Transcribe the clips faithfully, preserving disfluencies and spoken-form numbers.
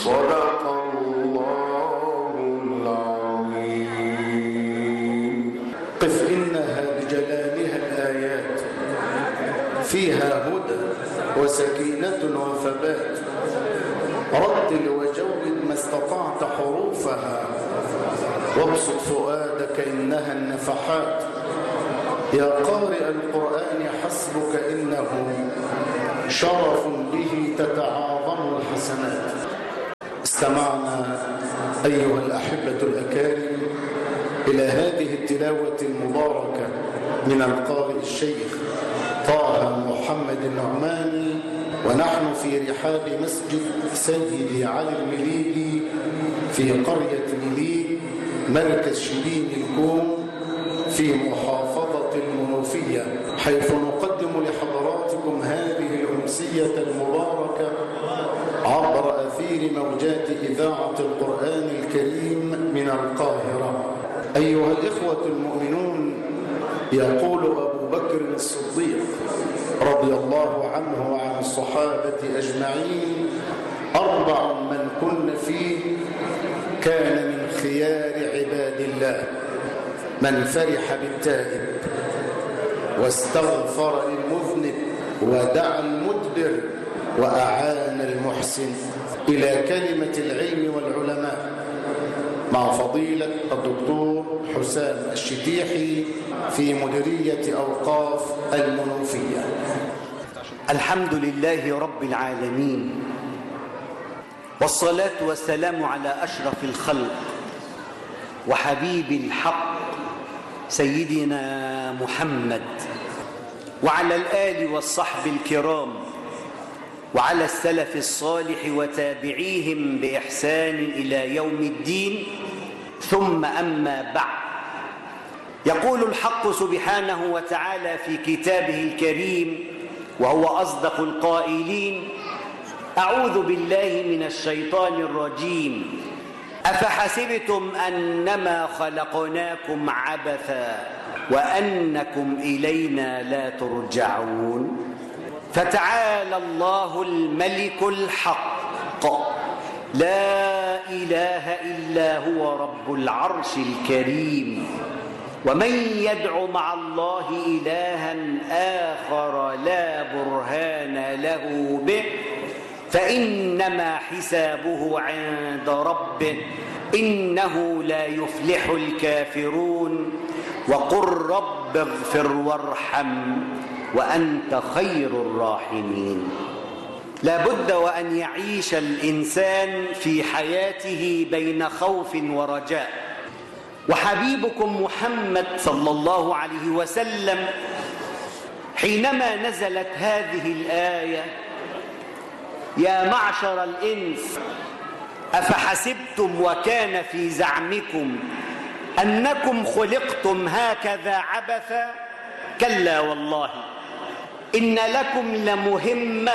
صدق الله العظيم. قف إنها بجلالها الآيات فيها هدى وسكينة وثبات، رتل وجود ما استطعت حروفها، وابسط فؤادك إنها النفحات. يا قارئ القرآن حسبك إنه شرف به تتعاظم الحسنات. استمعنا أيها الأحبة الأكارم إلى هذه التلاوة المباركة من القارئ الشيخ طه محمد النعماني، ونحن في رحاب مسجد سيدي علي المليجي في قرية مليج مركز شبين الكوم في محافظة المنوفية، حيث نقدم لحضراتكم هذه الأمسية المباركة عبر أثير موجات إذاعة القرآن الكريم من القاهرة. أيها الإخوة المؤمنون، يقول أبو بكر الصديق رضي الله عنه وعن الصحابة أجمعين: أربع من كن فيه كان من خيار عباد الله: من فرح بالتائب، واستغفر للمذنب، ودعا المدبر، وأعان المحسن. إلى كلمة العلم والعلماء مع فضيلة الدكتور حسام الشتيحي في مديرية أوقاف المنوفية. الحمد لله رب العالمين، والصلاة والسلام على أشرف الخلق وحبيب الحق سيدنا محمد، وعلى الآل والصحب الكرام، وعلى السلف الصالح وتابعيهم بإحسان إلى يوم الدين. ثم أما بعد، يقول الحق سبحانه وتعالى في كتابه الكريم وهو أصدق القائلين: أعوذ بالله من الشيطان الرجيم، أفحسبتم أنما خلقناكم عبثا وأنكم إلينا لا ترجعون. فتعالى الله الملك الحق، لا إله إلا هو رب العرش الكريم. ومن يدع مع الله إلها آخر لا برهان له به فإنما حسابه عند ربه إنه لا يفلح الكافرون. وقل رب اغفر وارحم وأنت خير الراحمين. لا بد وأن يعيش الإنسان في حياته بين خوف ورجاء، وحبيبكم محمد صلى الله عليه وسلم حينما نزلت هذه الآية: يا معشر الإنس أفحسبتم وكان في زعمكم أنكم خلقتم هكذا عبثا، كلا والله إن لكم لمهمة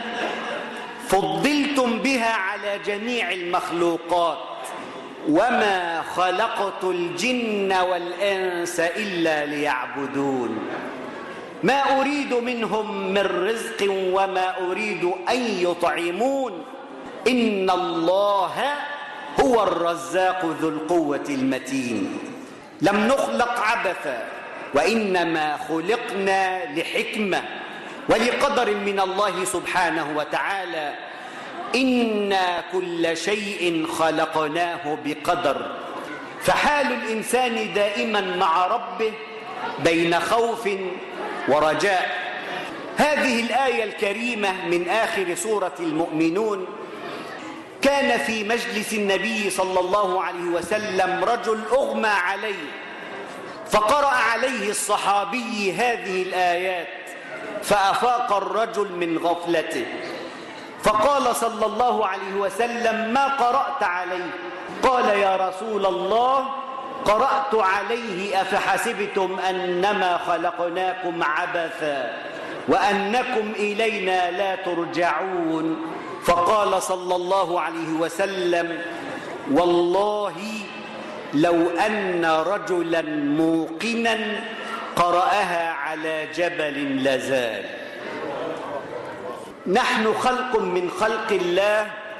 فضلتم بها على جميع المخلوقات، وما خلقت الجن والإنس إلا ليعبدون، ما أريد منهم من رزق وما أريد أن يطعمون، إن الله هو الرزاق ذو القوة المتين. لم نخلق عبثا، وإنما خلقنا لحكمة ولقدر من الله سبحانه وتعالى. إنا كل شيء خلقناه بقدر. فحال الإنسان دائما مع ربه بين خوف ورجاء. هذه الآية الكريمة من آخر سورة المؤمنون: كان في مجلس النبي صلى الله عليه وسلم رجل أغمى عليه، فقرأ عليه الصحابي هذه الآيات فأفاق الرجل من غفلته، فقال صلى الله عليه وسلم: ما قرأت عليه؟ قال: يا رسول الله، قرأت عليه أفحسبتم أنما خلقناكم عبثا وأنكم إلينا لا ترجعون. فقال صلى الله عليه وسلم: والله لو أن رجلا موقنا قرأها على جبل لزال. نحن خلق من خلق الله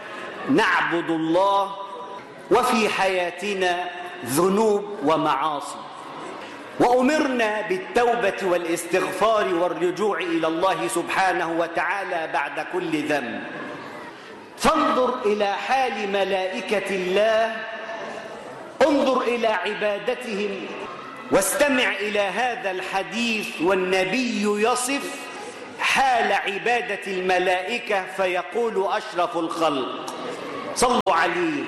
نعبد الله وفي حياتنا ذنوب ومعاصي، وأمرنا بالتوبة والاستغفار والرجوع إلى الله سبحانه وتعالى بعد كل ذنب. فانظر إلى حال ملائكة الله، انظر إلى عبادتهم، واستمع إلى هذا الحديث والنبي يصف حال عبادة الملائكة فيقول أشرف الخلق صلوا عليه: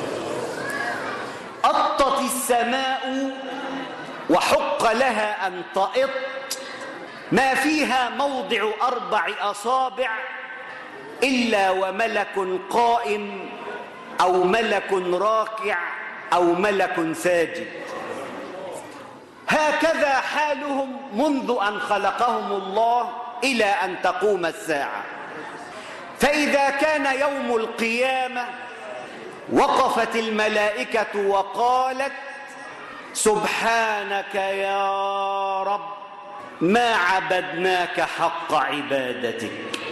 أطت السماء وحق لها أن تأط ما فيها موضع أربع أصابع إلا وملك قائم أو ملك راكع أو ملك ساجد. هكذا حالهم منذ أن خلقهم الله إلى أن تقوم الساعة. فإذا كان يوم القيامة وقفت الملائكة وقالت: سبحانك يا رب ما عبدناك حق عبادتك.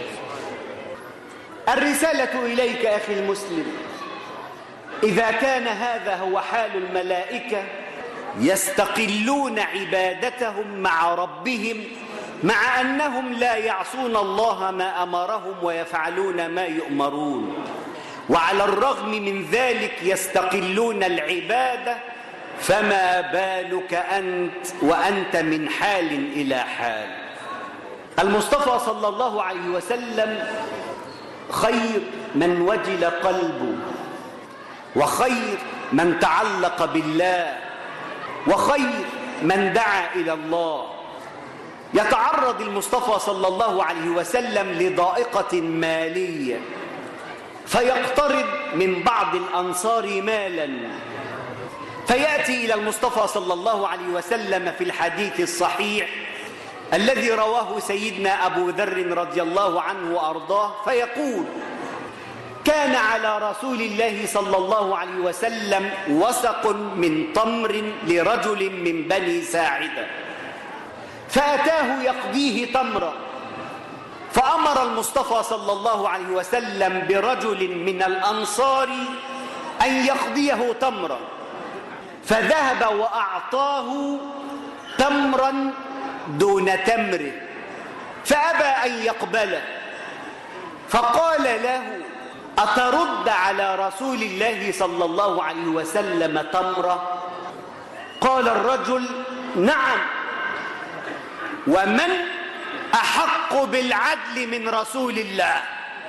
الرسالة إليك أخي المسلم، إذا كان هذا هو حال الملائكة يستقلون عبادتهم مع ربهم مع أنهم لا يعصون الله ما أمرهم ويفعلون ما يؤمرون، وعلى الرغم من ذلك يستقلون العبادة، فما بالك أنت وأنت من حال إلى حال. المصطفى صلى الله عليه وسلم خير من وجل قلبه، وخير من تعلق بالله، وخير من دعا إلى الله. يتعرض المصطفى صلى الله عليه وسلم لضائقة مالية، فيقترض من بعض الأنصار مالا، فيأتي إلى المصطفى صلى الله عليه وسلم في الحديث الصحيح الذي رواه سيدنا أبو ذر رضي الله عنه وأرضاه، فيقول: كان على رسول الله صلى الله عليه وسلم وسق من تمر لرجل من بني ساعدة، فأتاه يقضيه تمرا، فأمر المصطفى صلى الله عليه وسلم برجل من الأنصار أن يقضيه تمرا، فذهب وأعطاه تمرا دون تمره، فأبى أن يقبله، فقال له: أترد على رسول الله صلى الله عليه وسلم تمرة؟ قال الرجل: نعم، ومن أحق بالعدل من رسول الله؟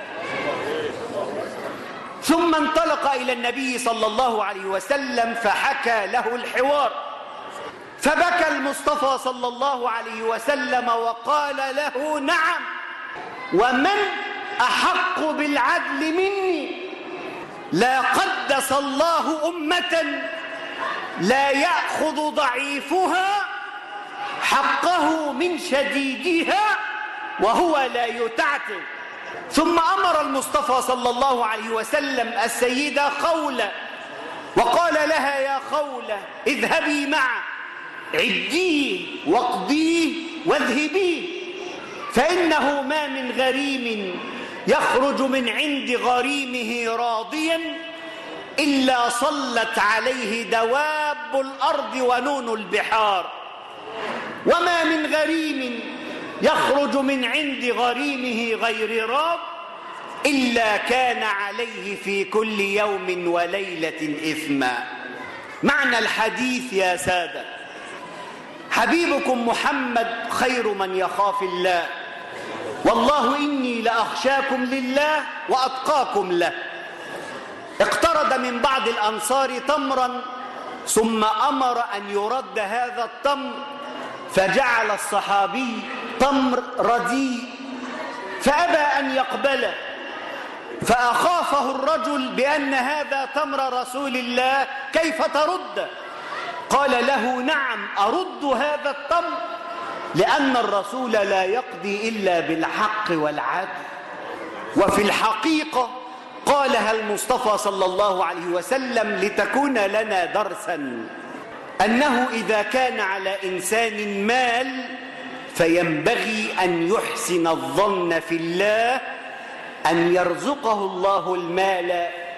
ثم انطلق إلى النبي صلى الله عليه وسلم فحكى له الحوار، فبكى المصطفى صلى الله عليه وسلم وقال له: نعم، ومن أحق بالعدل مني؟ لا قدس الله أمة لا يأخذ ضعيفها حقه من شديدها وهو لا يتعتب. ثم أمر المصطفى صلى الله عليه وسلم السيدة خولة وقال لها: يا خولة اذهبي معه، عديه واقضيه واذهبيه، فإنه ما من غريم يخرج من عند غريمه راضيا إلا صلت عليه دواب الأرض ونون البحار، وما من غريم يخرج من عند غريمه غير راض إلا كان عليه في كل يوم وليلة إثما. معنى الحديث يا سادة: حبيبكم محمد خير من يخاف الله، والله إني لأخشاكم لله وأتقاكم له. اقترض من بعض الأنصار تمرا ثم أمر أن يرد هذا التمر، فجعل الصحابي تمر رديء فأبى أن يقبله، فأخافه الرجل بأن هذا تمر رسول الله كيف ترد؟ قال له: نعم، أرد هذا التمر لأن الرسول لا يقضي إلا بالحق والعدل. وفي الحقيقة قالها المصطفى صلى الله عليه وسلم لتكون لنا درسا، أنه إذا كان على إنسان مال فينبغي أن يحسن الظن في الله أن يرزقه الله المال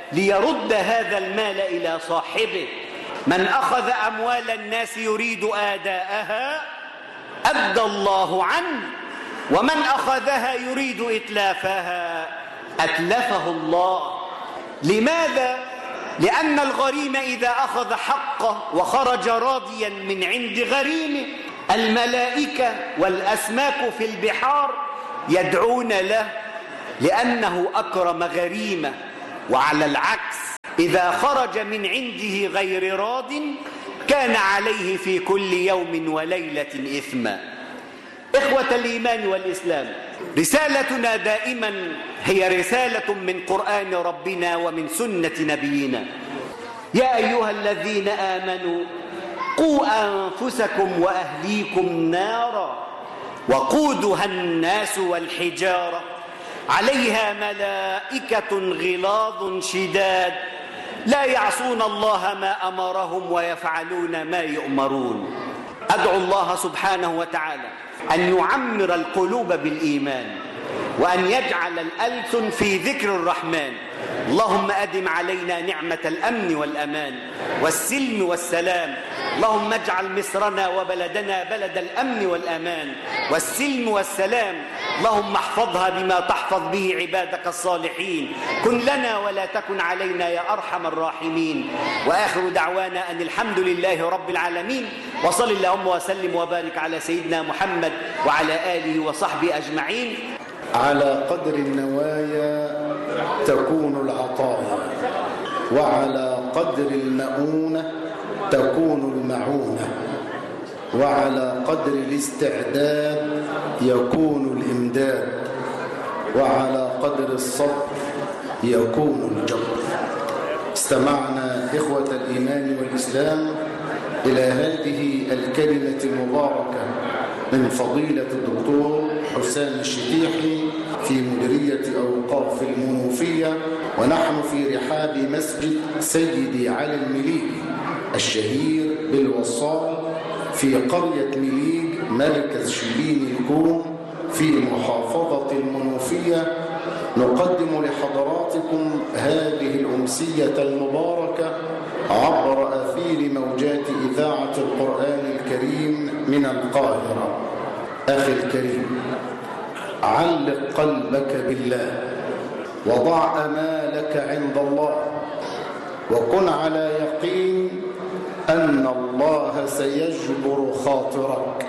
ليرد هذا المال إلى صاحبه. من أخذ أموال الناس يريد آداءها أدى الله عنه، ومن أخذها يريد إتلافها أتلفه الله. لماذا؟ لأن الغريم إذا أخذ حقه وخرج راضيا من عند غريمه الملائكة والأسماك في البحار يدعون له لأنه أكرم غريمه. وعلى العكس إذا خرج من عنده غير راض كان عليه في كل يوم وليلة إثما. إخوة الإيمان والإسلام، رسالتنا دائما هي رسالة من قرآن ربنا ومن سنة نبينا. يا أيها الذين آمنوا قوا أنفسكم وأهليكم نارا وقودها الناس والحجارة عليها ملائكة غلاظ شداد لا يعصون الله ما أمرهم ويفعلون ما يؤمرون. أدعو الله سبحانه وتعالى أن يعمر القلوب بالإيمان، وأن يجعل الألسن في ذكر الرحمن. اللهم أدم علينا نعمة الأمن والأمان والسلم والسلام. اللهم اجعل مصرنا وبلدنا بلد الأمن والأمان والسلم والسلام. اللهم احفظها بما تحفظ به عبادك الصالحين. كن لنا ولا تكن علينا يا أرحم الراحمين. وآخر دعوانا أن الحمد لله رب العالمين، وصل اللهم وسلم وبارك على سيدنا محمد وعلى آله وصحبه أجمعين. على قدر النوايا تكون العطايا، وعلى قدر المؤونة تكون المعونة، وعلى قدر الاستعداد يكون الإمداد، وعلى قدر الصبر يكون الجبر. استمعنا إخوة الإيمان والإسلام إلى هذه الكلمة المباركة من فضيلة الدكتور حسام الشتيحي في مديرية أوقاف المنوفية، ونحن في رحاب مسجد سيدي علي المليجي الشهير بالوصال في قرية مليج مركز شبين الكوم في محافظة المنوفية. نقدم لحضراتكم هذه الأمسية المباركة عبر أثير موجات إذاعة القرآن الكريم من القاهرة. أخي الكريم، علق قلبك بالله، وضع أمالك عند الله، وكن على يقين أن الله سيجبر خاطرك.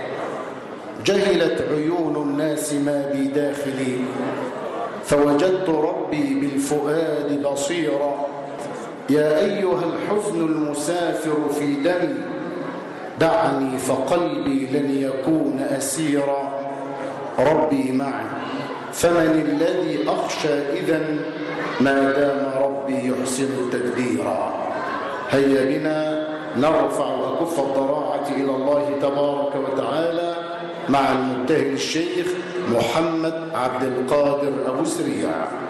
جهلت عيون الناس ما بداخلي، فوجدت ربي بالفؤاد بصيرا. يا أيها الحزن المسافر في دمي، دعني فقلبي لن يكون أسيرا. ربي معي، فمن الذي أخشى إذن ما دام ربي يحسن تدبيرا. هيا بنا نرفع أكف الضراعة إلى الله تبارك وتعالى مع المبتهل الشيخ محمد عبد القادر أبو سريع.